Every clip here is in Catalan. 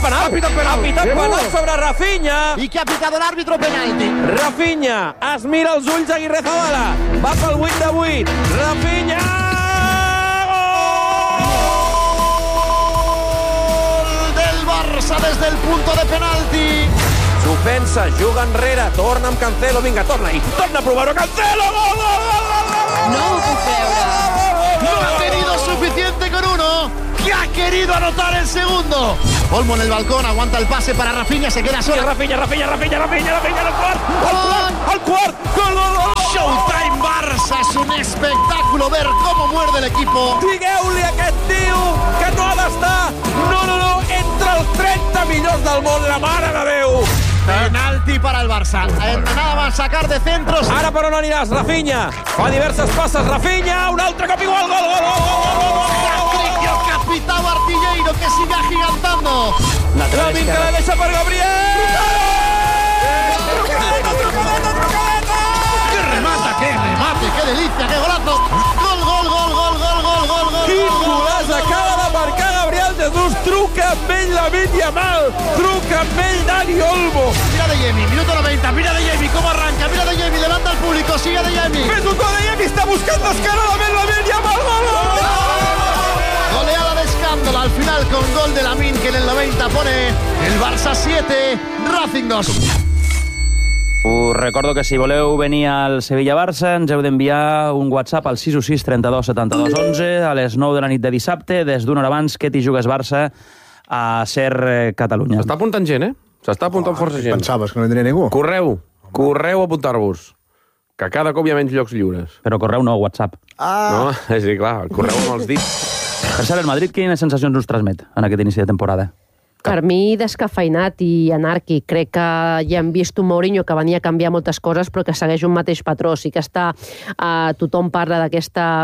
penal. Ha pitat penal sobre Rafinha. ¿Y qué ha pitado el árbitro? Penalti. Rafinha es mira els ulls a Aguirre Zabala. Va pel 8-8. Rafinha! Gol del Barça desde el punto de penalti. S'ho pensa, juga enrere, torna amb Cancelo, vinga, torna a provar-ho, Cancelo! Gol! No ho puc creure. No ha tenido suficiente con uno, que ha querido anotar el segundo. Olmo en el balcón, aguanta el pase para Rafinha, se queda solo. Rafinha, al quart! Gol! Showtime Barça, es un espectáculo ver cómo muerde el equipo. Digueu-li a aquest tio que no ha d'estar, no, entre els 30 millors del món, la mare de Déu! Penalti para el Barça. Nada más sacar de centros. Ara per on aniràs, Rafinha? Fa diverses passes, Rafinha, un altre cop igual, gol! Patricio Capitao Artilleiro, que sigue agigantando. Lamin que la deixa per Gabriel! ¡Qué remate, qué delicia, qué golazo! Gol. Quin golaç acaba de marcar Gabriel Jesús, truca amb ell Lamine Yamal, truca amb ell Dani Olmo. Mira de Jemi, minuto 90, mira de Jemi, cómo arranca, mira de Jemi, levanta al público, sigue de Jemi. Ves un gol de Jemi, está buscando descaradament Lamine Yamal, gol! Goleada de escándalo al final con gol de Lamine, que en el 90 pone el Barça 7, Racing 2. Us recordo que si voleu venir al Sevilla-Barça ens heu d'enviar un WhatsApp al 616 32 72 11 a les 9 de la nit de dissabte, des d'una hora abans que t'hi jugues Barça a Ser Catalunya. S'està apuntant gent, S'està apuntant força gent. Pensaves que no vindria ningú? Correu a apuntar-vos, que cada cop hi ha menys llocs lliures. Però correu no, WhatsApp. No? Sí, clar, correu amb els dits. Per cert, el Madrid quines sensacions us transmet en aquest inici de temporada? Per mi, descafeinat i anàrquic. Crec que ja hem vist un Mourinho que venia a canviar moltes coses, però que segueix un mateix patró. Sí que està... tothom parla d'aquesta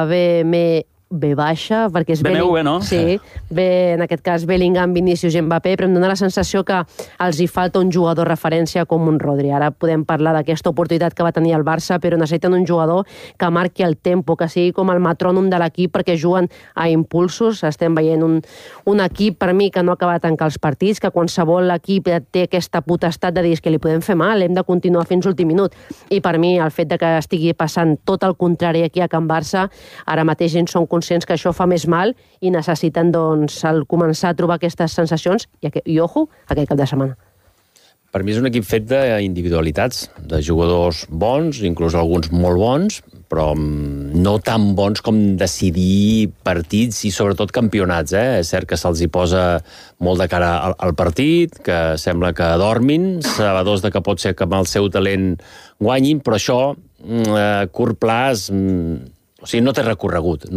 B baixa, perquè és BMW, no? Sí, en aquest cas Bellingham, Vinícius i Mbappé, però em dóna la sensació que els hi falta un jugador referència com un Rodri. Ara podem parlar d'aquesta oportunitat que va tenir el Barça, però necessiten un jugador que marqui el tempo, que sigui com el metrònom de l'equip, perquè juguen a impulsos. Estem veient un equip, per mi, que no acaba de tancar els partits, que qualsevol equip té aquesta potestat de dir que li podem fer mal, hem de continuar fins l'últim minut. I per mi, el fet de que estigui passant tot el contrari aquí a Can Barça, ara mateix ells són conscients que això fa més mal i necessiten, doncs, començar a trobar aquestes sensacions i ojo, aquest cap de setmana. Per mi és un equip fet d'individualitats, de jugadors bons, inclús alguns molt bons, però no tan bons com decidir partits i sobretot campionats. És cert que se'ls hi posa molt de cara al partit, que sembla que dormin, sabedors de que pot ser que amb el seu talent guanyin, però això, a curt plaç... O sigui, no té recorregut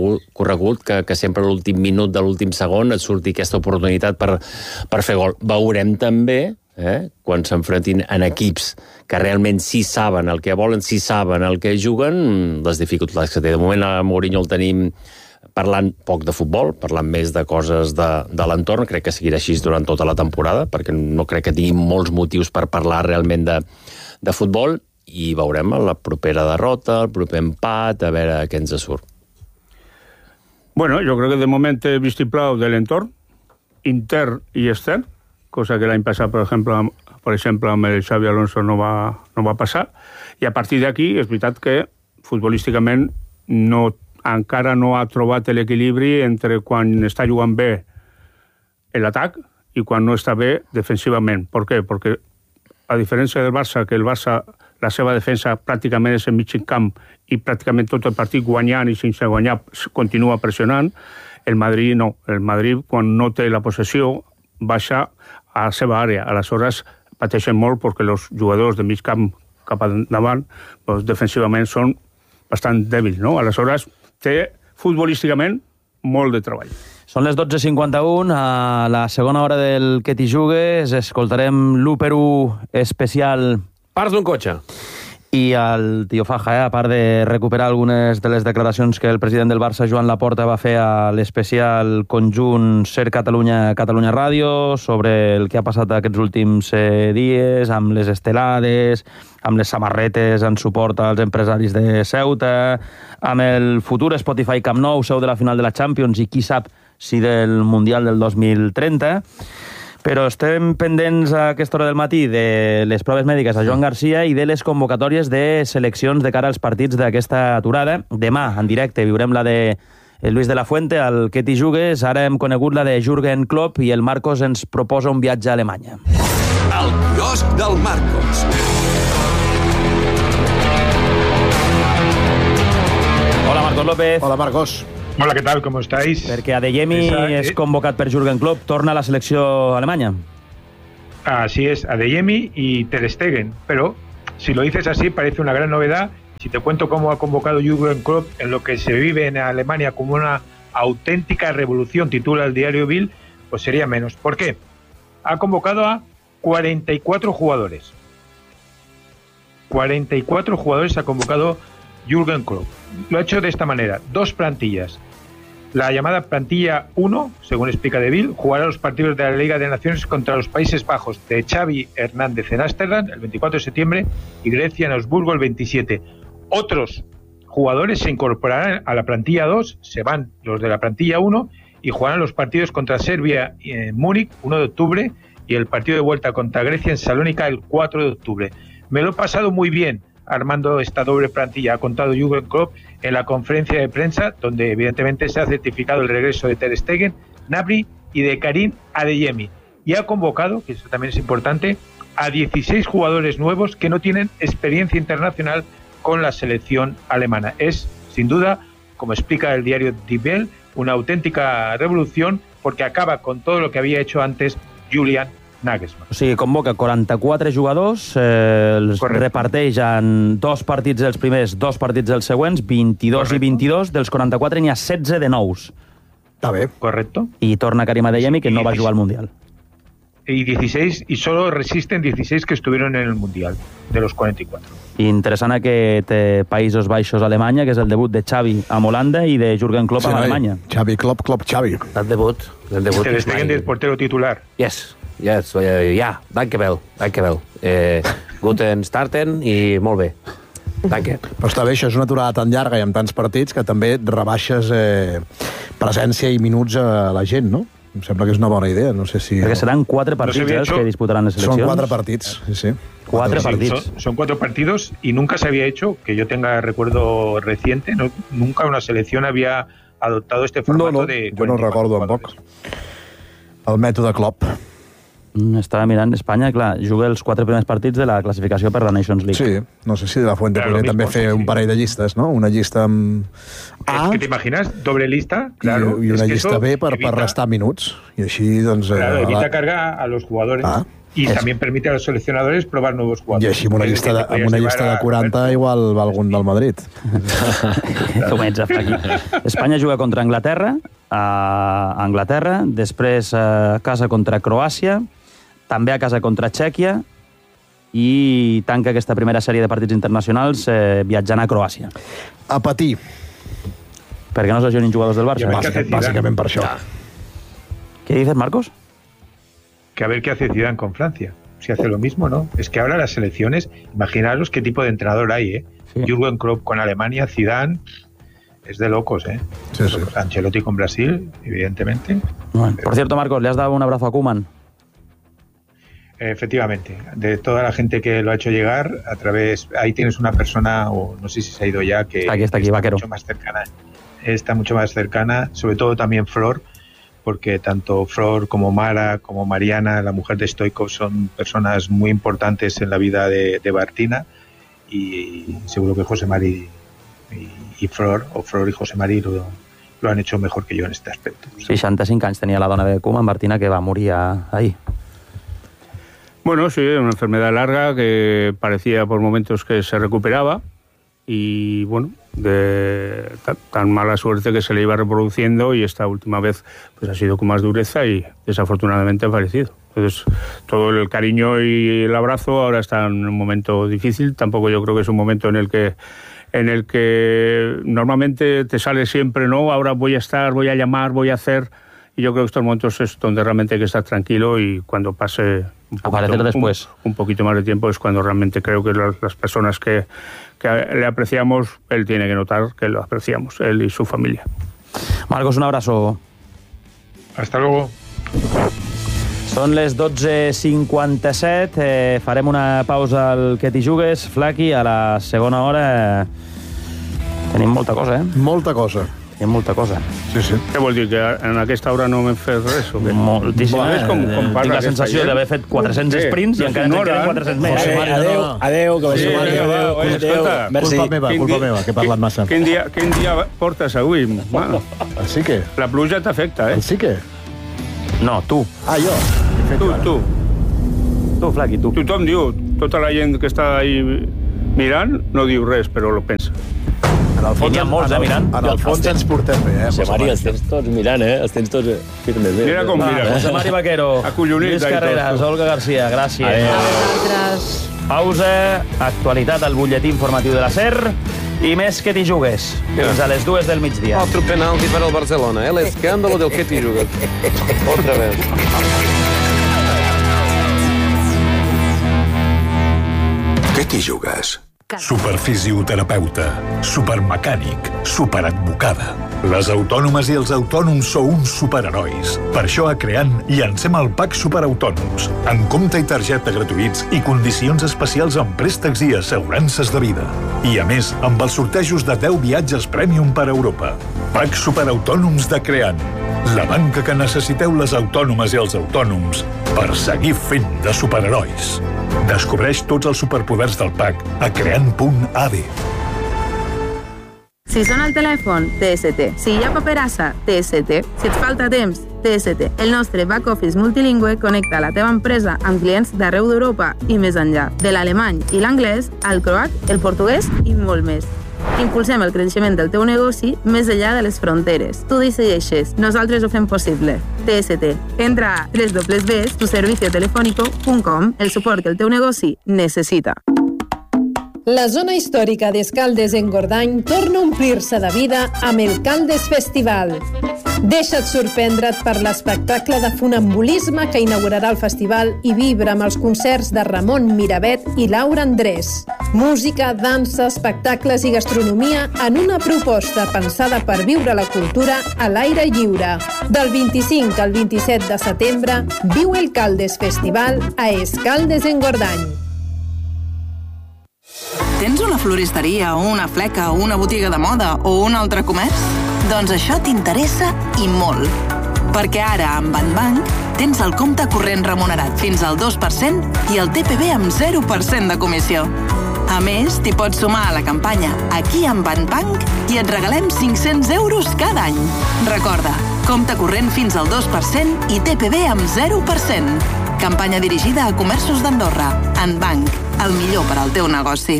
que sempre a l'últim minut de l'últim segon et surti aquesta oportunitat per fer gol. Veurem també, quan s'enfrontin en equips que realment sí saben el que volen, sí saben el que juguen, les dificultats que té. De moment a Mourinho el tenim parlant poc de futbol, parlant més de coses de l'entorn. Crec que seguirà així durant tota la temporada, perquè no crec que tingui molts motius per parlar realment de futbol. I veurem la propera derrota, el proper empat, a veure què ens surt. Bueno, yo creo que de momento he vistiplau del entorn, intern y extern, cosa que l'any passat, per exemple, amb el Xavi Alonso no va passar, i a partir d'aquí és veritat que futbolísticament encara no ha trobat l'equilibri entre quan està jugant bé l'atac i quan no està bé defensivament. Per què? Perquè a diferència del Barça, que el Barça la seva defensa pràcticament és en mig camp i pràcticament tot el partit guanyant i sense guanyar continua pressionant, el Madrid no. El Madrid, quan no té la possessió, baixa a la seva àrea. Aleshores, pateixen molt perquè els jugadors de mig camp cap endavant defensivament són bastant dèbils, no? Aleshores, té futbolísticament molt de treball. Són les 12:51, a la segona hora del Que t'hi jugues escoltarem l'1x1 especial Parts d'un cotxe. I el tio Faja, a part de recuperar algunes de les declaracions que el president del Barça, Joan Laporta, va fer a l'especial conjunt Ser Catalunya, Catalunya Ràdio, sobre el que ha passat aquests últims dies, amb les estelades, amb les samarretes en suport als empresaris de Ceuta, amb el futur Spotify Camp Nou, seu de la final de la Champions, i qui sap si del Mundial del 2030... Però estem pendents a aquesta hora del matí de les proves mèdiques a Joan Garcia i de les convocatòries de seleccions de cara als partits d'aquesta aturada. Demà, en directe, viurem la de Luis de la Fuente, el que t'hi jugues. Ara hem conegut la de Jürgen Klopp i el Marcos ens proposa un viatge a Alemanya. El quiosc del Marcos. Hola, Marcos López. Hola, Marcos. Hola, ¿qué tal? ¿Cómo estáis? Perquè Adeyemi és convocat per Jürgen Klopp, torna a la selecció alemanya. Así es, Adeyemi y Ter Stegen, pero si lo dices así parece una gran novedad. Si te cuento cómo ha convocado Jürgen Klopp en lo que se vive en Alemania como una auténtica revolución, titula el diario Bild, pues sería menos. ¿Por qué? Ha convocado a 44 jugadores. 44 jugadores ha convocado Jürgen Klopp. Lo ha hecho de esta manera, 2 plantillas. La llamada plantilla 1, según explica De Bild, jugará los partidos de la Liga de Naciones contra los Países Bajos de Xavi Hernández en Ámsterdam el 24 de septiembre y Grecia en Augsburgo el 27. Otros jugadores se incorporarán a la plantilla 2, se van los de la plantilla 1 y jugarán los partidos contra Serbia en Múnich 1 de octubre y el partido de vuelta contra Grecia en Salónica el 4 de octubre. Me lo he pasado muy bien armando esta doble plantilla, ha contado Jürgen Klopp en la conferencia de prensa, donde evidentemente se ha certificado el regreso de Ter Stegen, Gnabry y de Karim Adeyemi. Y ha convocado, que eso también es importante, a 16 jugadores nuevos que no tienen experiencia internacional con la selección alemana. Es, sin duda, como explica el diario Die Welt, una auténtica revolución porque acaba con todo lo que había hecho antes Julian Nagelsmann. O sigui, convoca 44 jugadors, els reparteix en 2 partits dels primers, 2 partits dels següents, 22 Correcto. I 22, dels 44 n'hi ha 16 de nous. Està bé. Correcto. I torna Karim Adeyemi, que no va jugar al Mundial. Y 16, y solo resisten 16 que estuvieron en el Mundial, de los 44. Interessant aquest Països Baixos Alemanya, que és el debut de Xavi amb Holanda i de Jürgen Klopp amb Alemanya. Xavi, Klopp, Xavi. El debut. Ter Stegen del portero titular. Yes, ja, dankjewel. Guten starten i molt bé. Danke. Però està bé, això és una aturada tan llarga i amb tants partits que també rebaixes presència i minuts a la gent, no? Em sembla que és una bona idea, no sé si... Perquè seran 4 partits els que disputaran les seleccions. Son 4 partits, sí. 4 partits. Son 4 partidos y nunca se había hecho, que yo tenga recuerdo reciente, nunca una selección había adoptado este formato de... Jo no recordo tampoc. El mètode Klopp. Estava mirant Espanya, clar, juga els 4 primers partits de la classificació per la Nations League. Sí, no sé si de la Fuente podria també fer un parell de llistes, no? Una llista amb A... ¿Qué te imaginas? Doble lista, claro. I una llista B per restar minuts. I així, doncs... Claro, evita cargar a los jugadores. Y también permite a los seleccionadores probar nuevos jugadores. I així amb una llista de 40 igual va algun del Madrid. Comença aquí. Espanya juga contra Anglaterra, a Anglaterra, després a casa contra Croàcia, també a casa contra Txèquia i tanca aquesta primera sèrie de partits internacionals viatjant a Croàcia. A patir. Perquè no s'ajuntin jugadors del Barça. Bàsicament per això. ¿Qué dices, Marcos? Que a ver qué hace Zidane con Francia. Si hace lo mismo, ¿no? Es que ahora las selecciones, imaginaros qué tipo de entrenador hay, ¿eh? Sí. Jürgen Klopp con Alemania, Zidane, es de locos, ¿eh? Sí, sí. Ancelotti con Brasil, evidentemente. Bueno, por cierto, Marcos, ¿le has dado un abrazo a Koeman? Efectivamente, de toda la gente que lo ha hecho llegar a través, ahí tienes una persona, o no sé si se ha ido ya, que está aquí, Vaquero. Mucho más cercana, está mucho más cercana, sobre todo también Flor, porque tanto Flor como Mara, como Mariana, la mujer de Stoichkov, son personas muy importantes en la vida de Bartina, y seguro que José Mari y Flor, o Flor y José Mari lo han hecho mejor que yo en este aspecto. 65 anys tenia la dona de Koeman, Bartina, que va morir ahí. Bueno, sí, una enfermedad larga que parecía por momentos que se recuperaba y, bueno, de tan mala suerte que se le iba reproduciendo y esta última vez pues ha sido con más dureza y desafortunadamente ha fallecido. Entonces, todo el cariño y el abrazo ahora está en un momento difícil. Tampoco yo creo que es un momento en el que normalmente te sale siempre, ¿no? Ahora voy a estar, voy a llamar, voy a hacer... Y yo creo que estos momentos es donde realmente hay que estar tranquilo y cuando pase un poquito más de tiempo es cuando realmente creo que las personas que le apreciamos, él tiene que notar que lo apreciamos, él y su familia. Marcos, un abrazo. Hasta luego. Són les 12:57, farem una pausa al Que t'hi jugues, Flaqui, a la segona hora. Tenim molta cosa, Molta cosa. Tenim molta cosa. Sí, sí. Què vol dir, que en aquesta hora no m'hem fet res? O què? Moltíssima. Tinc la sensació d'haver fet 400 sprints i encara en queden 400 més. Adéu, que vagi mal. Escolta, culpa meva, que he parlat massa. Quin dia portes avui? Així que? La pluja t'afecta, Així que? No, tu. Jo. Tu. Tu, Flaqui, tu. Tothom diu, tota la gent que està ahí mirant no diu res, però lo pensa. N'hi ha molts, mirant. En el fons ens portem bé, José Mari, els tens tots mirant, Els tens tots firmes bé. Mira com mira. José Mari Vaquero, Acollonit. Lluís Carreras, Olga García, gràcies. Vosaltres. Pausa, actualitat al butlletí informatiu de la SER i més Que t'hi jugues. Fins a les 2 del migdia. Otro penalti para el Barcelona, el escándalo del Que t'hi jugues. Otra vez. Que t'hi jugues? Superfisioterapeuta, supermecànic, superadvocada. Les autònomes i els autònoms sou uns superherois. Per això a Creant llancem el PAC Superautònoms, amb compte i targeta gratuïts i condicions especials en préstecs i assegurances de vida. I a més, amb els sortejos de 10 viatges Premium per Europa. PAC Superautònoms de Creant, la banca que necessiteu les autònomes i els autònoms per seguir fent de superherois. Descobreix tots els superpoders del PAC a creant.ad. Si sona el telèfon, TST. Si hi ha paperassa, TST. Si et falta temps, TST. El nostre back office multilingüe connecta la teva empresa amb clients d'arreu d'Europa i més enllà. De l'alemany i l'anglès, al croat, el portuguès i molt més. Impulsem el creixement del teu negoci més enllà de les fronteres. Tu decideixes, nosaltres ho fem possible. TST. Entra a www.tuserviciotelefónico.com, el suport que el teu negoci necessita. La zona històrica d'Escaldes-Engordany torna a omplir-se de vida amb el Caldes Festival. Deixa't sorprendre't per l'espectacle de funambulisme que inaugurarà el festival i vibra amb els concerts de Ramon Miravet i Laura Andrés. Música, dansa, espectacles i gastronomia en una proposta pensada per viure la cultura a l'aire lliure. Del 25 al 27 de setembre, viu el Caldes Festival a Escaldes-Engordany. Tens una floristeria, una fleca, una botiga de moda o un altre comerç? Doncs això t'interessa i molt. Perquè ara, amb Banbank, tens el compte corrent remunerat fins al 2% i el TPV amb 0% de comissió. A més, t'hi pots sumar a la campanya Aquí amb Banbank i et regalem 500 euros cada any. Recorda, compte corrent fins al 2% i TPV amb 0%. Campanya dirigida a comerços d'Andorra. Banbank, el millor per al teu negoci.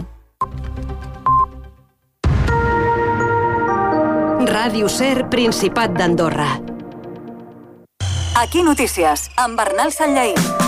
Ràdio Ser, Principat d'Andorra. Aquí Notícies, amb Bernal Sanllaí.